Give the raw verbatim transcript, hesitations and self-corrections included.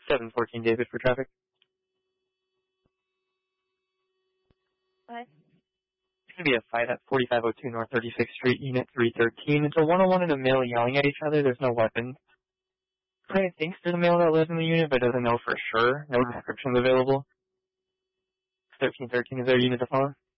seven fourteen David for traffic. What? There's going to be a fight at forty-five oh two North thirty-sixth Street, Unit three thirteen. It's a one-on-one and a male yelling at each other. There's no weapons. Client thinks there's a male that lives in the unit, but doesn't know for sure. No descriptions available. thirteen thirteen is their unit to follow.